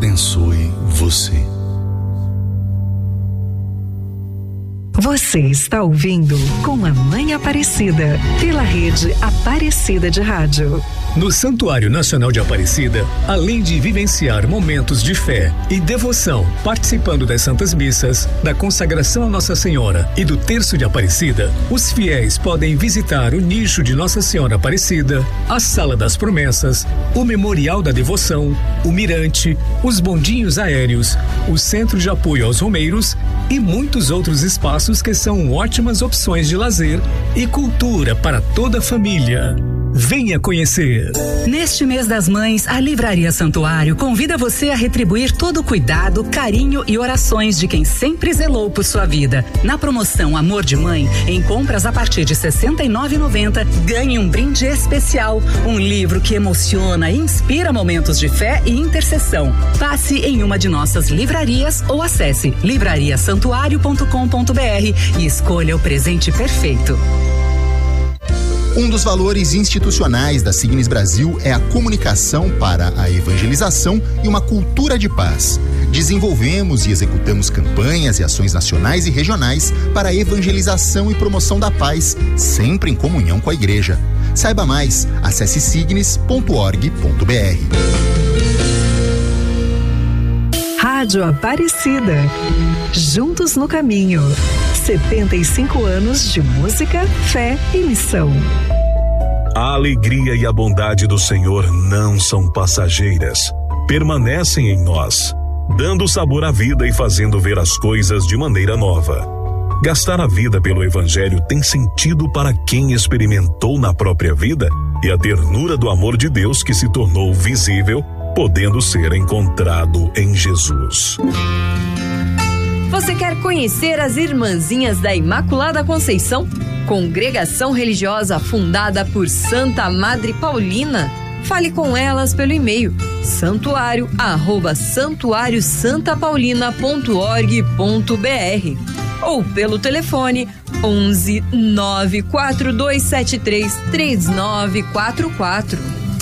abençoe você. Você está ouvindo Com a Mãe Aparecida, pela rede Aparecida de Rádio. No Santuário Nacional de Aparecida, além de vivenciar momentos de fé e devoção, participando das Santas Missas, da consagração a Nossa Senhora e do Terço de Aparecida, os fiéis podem visitar o nicho de Nossa Senhora Aparecida, a Sala das Promessas, o Memorial da Devoção, o Mirante, os bondinhos aéreos, o Centro de Apoio aos Romeiros e muitos outros espaços que são ótimas opções de lazer e cultura para toda a família. Venha conhecer. Neste mês das mães, a Livraria Santuário convida você a retribuir todo o cuidado, carinho e orações de quem sempre zelou por sua vida. Na promoção Amor de Mãe, em compras a partir de R$ 69,90, ganhe um brinde especial, um livro que emociona e inspira momentos de fé e intercessão. Passe em uma de nossas livrarias ou acesse livrariasantuario.com.br e escolha o presente perfeito. Um dos valores institucionais da Signes Brasil é a comunicação para a evangelização e uma cultura de paz. Desenvolvemos e executamos campanhas e ações nacionais e regionais para a evangelização e promoção da paz, sempre em comunhão com a Igreja. Saiba mais, acesse signes.org.br. Rádio Aparecida. Juntos no caminho. 75 anos de música, fé e missão. A alegria e a bondade do Senhor não são passageiras, permanecem em nós, dando sabor à vida e fazendo ver as coisas de maneira nova. Gastar a vida pelo Evangelho tem sentido para quem experimentou na própria vida e a ternura do amor de Deus que se tornou visível, podendo ser encontrado em Jesus. Você quer conhecer as Irmãzinhas da Imaculada Conceição? Congregação religiosa fundada por Santa Madre Paulina? Fale com elas pelo e-mail santuario@santuariosantapaulina.org.br ou pelo telefone 11 94273 3944.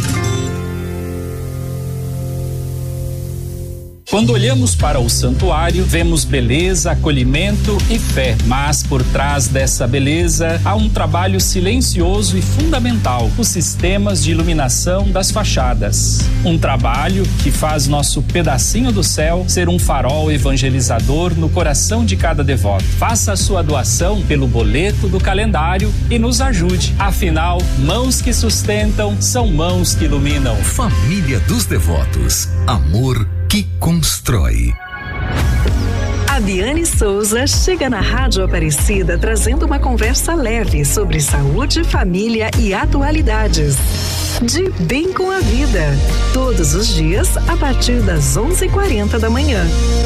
Quando olhamos para o santuário, vemos beleza, acolhimento e fé. Mas por trás dessa beleza, há um trabalho silencioso e fundamental: os sistemas de iluminação das fachadas. Um trabalho que faz nosso pedacinho do céu ser um farol evangelizador no coração de cada devoto. Faça a sua doação pelo boleto do calendário e nos ajude. Afinal, mãos que sustentam são mãos que iluminam. Família dos Devotos. Amor que constrói. A Biane Souza chega na Rádio Aparecida trazendo uma conversa leve sobre saúde, família e atualidades. De Bem com a Vida, todos os dias a partir das 11h40 da manhã.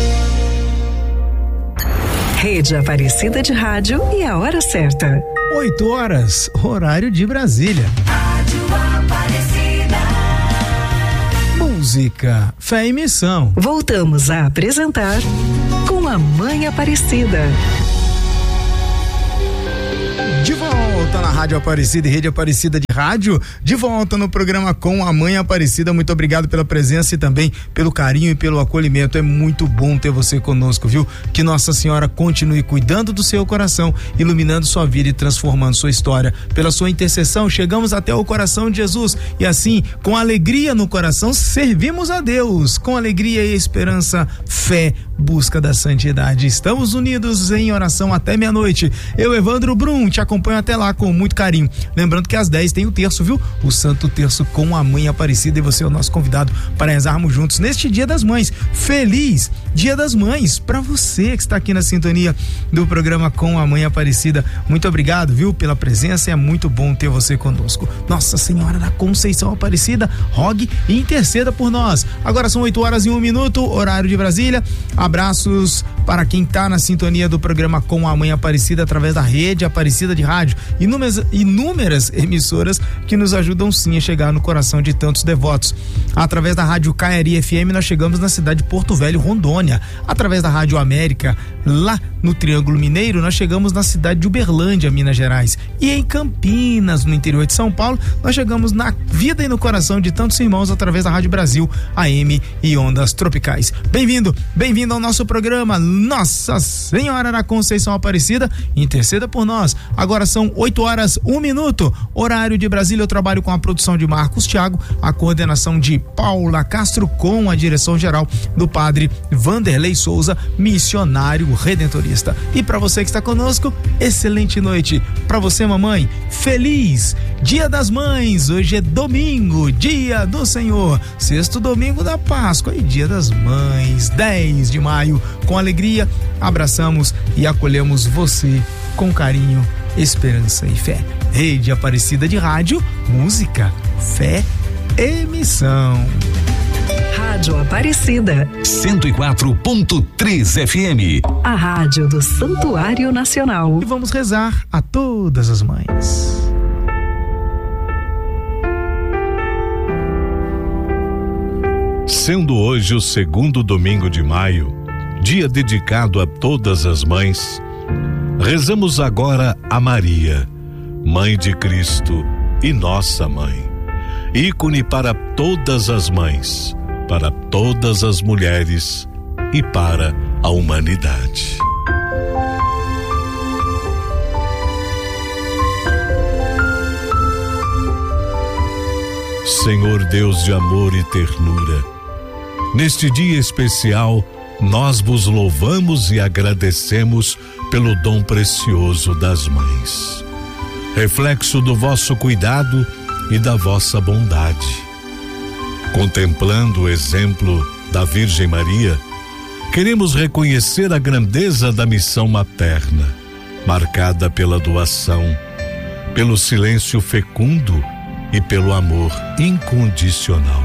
Rede Aparecida de Rádio e a hora certa. 8 horas, horário de Brasília. Rádio Aparecida. Música, fé e missão. Voltamos a apresentar Com a Mãe Aparecida. De volta na Rádio Aparecida e Rede Aparecida de Rádio, de volta no programa Com a Mãe Aparecida. Muito obrigado pela presença e também pelo carinho e pelo acolhimento. É muito bom ter você conosco, viu? Que Nossa Senhora continue cuidando do seu coração, iluminando sua vida e transformando sua história. Pela sua intercessão, chegamos até o coração de Jesus e assim, com alegria no coração, servimos a Deus. Com alegria e esperança, fé, busca da santidade. Estamos unidos em oração até meia-noite. Eu, Evandro Brum, te acompanho até lá com muito carinho. Lembrando que às 10 tem o terço, viu? O Santo Terço com a Mãe Aparecida, e você é o nosso convidado para rezarmos juntos neste Dia das Mães. Feliz Dia das Mães para você que está aqui na sintonia do programa Com a Mãe Aparecida. Muito obrigado, viu, pela presença. É muito bom ter você conosco. Nossa Senhora da Conceição Aparecida, rogue e interceda por nós. Agora são 8h01, horário de Brasília. Abraços para quem está na sintonia do programa Com a Mãe Aparecida através da Rede Aparecida de rádio, inúmeras emissoras que nos ajudam sim a chegar no coração de tantos devotos. Através da Rádio Caiari FM nós chegamos na cidade de Porto Velho, Rondônia. Através da Rádio América, lá no Triângulo Mineiro, nós chegamos na cidade de Uberlândia, Minas Gerais. E em Campinas, no interior de São Paulo, nós chegamos na vida e no coração de tantos irmãos através da Rádio Brasil, AM e Ondas Tropicais. Bem-vindo ao nosso programa Nossa Senhora da Conceição Aparecida, interceda por nós. Agora são 8h01, horário de Brasília. Eu trabalho com a produção de Marcos Thiago, a coordenação de Paula Castro, com a direção geral do padre Vanderlei Souza, missionário redentorista. E para você que está conosco, excelente noite. Para você, mamãe, feliz Dia das Mães. Hoje é domingo, dia do Senhor, sexto domingo da Páscoa e Dia das Mães, 10 de maio. Com alegria, abraçamos e acolhemos você com carinho, esperança e fé. Rede Aparecida de Rádio, música, fé, emissão. Rádio Aparecida 104.3 FM, a rádio do Santuário Nacional. E vamos rezar a todas as mães. Sendo hoje o segundo domingo de maio, dia dedicado a todas as mães, rezamos agora a Maria, Mãe de Cristo e nossa mãe, ícone para todas as mães, para todas as mulheres e para a humanidade. Senhor Deus de amor e ternura, neste dia especial, nós vos louvamos e agradecemos pelo dom precioso das mães, reflexo do vosso cuidado e da vossa bondade. Contemplando o exemplo da Virgem Maria, queremos reconhecer a grandeza da missão materna, marcada pela doação, pelo silêncio fecundo e pelo amor incondicional.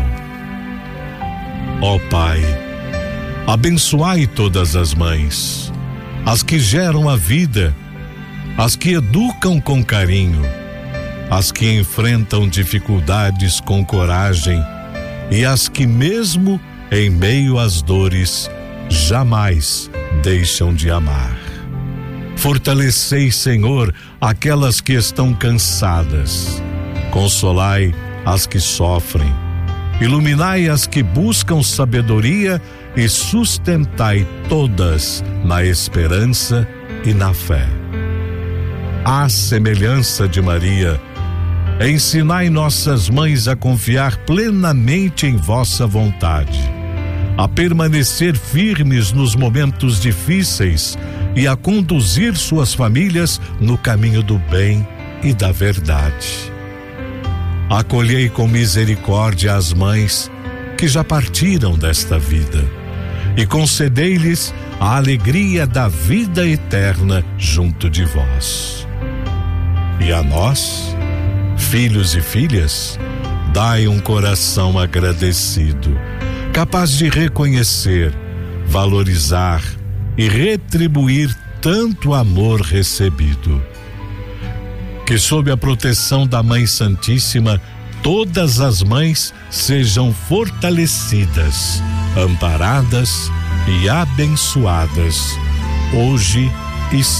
Ó Pai, abençoai todas as mães, as que geram a vida, as que educam com carinho, as que enfrentam dificuldades com coragem e as que, mesmo em meio às dores, jamais deixam de amar. Fortalecei, Senhor, aquelas que estão cansadas, consolai as que sofrem, iluminai as que buscam sabedoria e sustentai todas na esperança e na fé. À semelhança de Maria, ensinai nossas mães a confiar plenamente em vossa vontade, a permanecer firmes nos momentos difíceis e a conduzir suas famílias no caminho do bem e da verdade. Acolhei com misericórdia as mães que já partiram desta vida e concedei-lhes a alegria da vida eterna junto de vós. E a nós, filhos e filhas, dai um coração agradecido, capaz de reconhecer, valorizar e retribuir tanto amor recebido. Que sob a proteção da Mãe Santíssima, todas as mães sejam fortalecidas, amparadas e abençoadas, hoje e sempre.